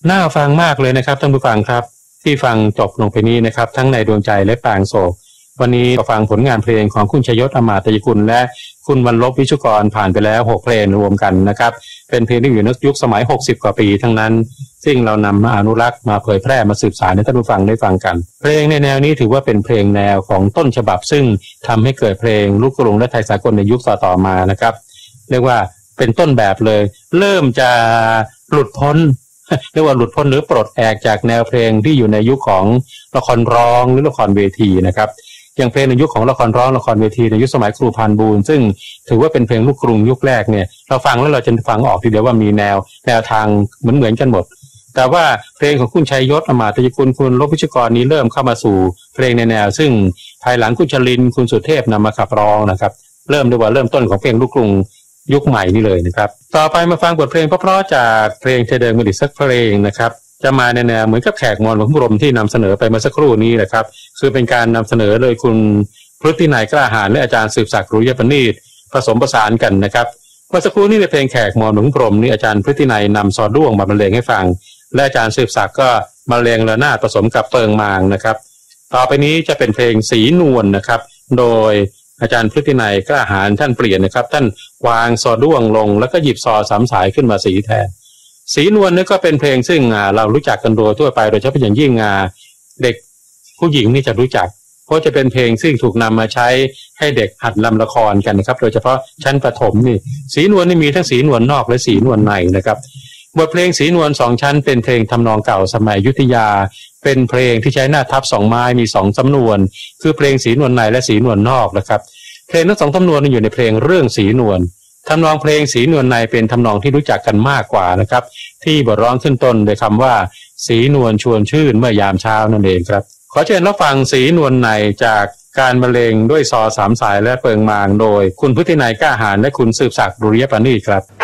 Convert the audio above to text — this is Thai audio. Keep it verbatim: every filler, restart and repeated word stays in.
น่าฟังมากเลยนะครับท่านผู้ฟังครับที่ฟังจบลงไปนี้นะครับทั้งในดวงใจและปางโศกวันนี้ก็ฟังผลงานเพลงของคุณชยศอมาตยกุลและคุณวรรลบวิชุกรผ่านไปแล้วหกเพลงรวมกันนะครับเป็นเพลงที่อยู่ในยุคสมัยหกสิบกว่าปีทั้งนั้นซึ่งเรานำมาอนุรักษ์มาเผยแพร่มาสืบสานให้ท่านผู้ฟังได้ฟังกันเพลงในแนวนี้ถือว่าเป็นเพลงแนวของต้นฉบับซึ่งทำให้เกิดเพลงลูกกรุงและไทยสากลในยุคต่อๆมานะครับเรียกว่าเป็นต้นแบบเลยเริ่มจะหลุดพ้นเรียกว่าหลุดพ้นหรือปลดแอกจากแนวเพลงที่อยู่ในยุคของละครร้องหรือละครเวทีนะครับอย่างเพลงในยุคของละครร้องละครเวทีในยุคสมัยครูพานบูญซึ่งถือว่าเป็นเพลงลูกกรุงยุคแรกเนี่ยเราฟังแล้วเราจะฟังออกทีเดียวว่ามีแนวแนวทางเหมือนเหมือนกันหมดแต่ว่าเพลงของคุณชัยยศอมาตยกุลคุณลบวิชกรนี้เริ่มเข้ามาสู่เพลงในแนวซึ่งภายหลังคุณชลินคุณสุเทพนำมาขับร้องนะครับเริ่มด้วยว่าเริ่มต้นของเพลงลูกกรุงยุคใหม่นี่เลยนะครับต่อไปมาฟังบทเพลงเพราะๆจากเพลงเธอเดินมาดิสักเพลงนะครับจะมาในแนวเหมือนกับแขกมอญหลวงพรหมที่นำเสนอไปเมื่อสักครู่นี้นะครับคือเป็นการนำเสนอโดยคุณพฤตินัยกล้าหาญและอาจารย์สืบศักดิ์รุยประณีตผสมผสานกันนะครับเมื่อสักครู่นี้ในเพลงแขกมอญหลวงพรหมนี่อาจารย์พฤตินัยนำซอด้วงมาบรรเลงให้ฟังและอาจารย์สืบศักดิ์ก็บรรเลงระนาดผสมกับเปิงมางนะครับต่อไปนี้จะเป็นเพลงสีนวลนะครับโดยอาจารย์พฤตินัยกล้าหาญท่านเปลี่ยนนะครับท่านวางซอด้วงลงแล้วก็หยิบซอสามสายขึ้นมาสีแทนสีนวลนี่ก็เป็นเพลงซึ่งเรารู้จักกันโดยทั่วไปโดยเฉพาะอย่างยิ่งเด็กผู้หญิงนี่จะรู้จักเพราะจะเป็นเพลงซึ่งถูกนำมาใช้ให้เด็กหัดรำละครกันนะครับโดยเฉพาะชั้นประถมนี่สีนวลนี่มีทั้งสีนวลนอกและสีนวลในนะครับบทเพลงสีนวลสองชั้นเป็นเพลงทำนองเก่าสมัยอยุธยาเป็นเพลงที่ใช้หน้าทับสองไม้มีสองสำนวนคือเพลงสีนวลในและสีนวลนอกนะครับเพลงทั้งสองสำนวนอยู่ในเพลงเรื่องสีนวลทำนองเพลงสีนวลในเป็นทำนองที่รู้จักกันมากกว่านะครับที่บทร้องขึ้นต้นโดยคำว่าสีนวลชวนชื่นเมื่อยามเช้านั่นเองครับขอเชิญรับฟังสีนวลในจากการบรรเลงด้วยซอสามสายและเปิงมางโดยคุณพฤตินัยกล้าหาญและคุณสืบศักดิ์รุยประณีตครับ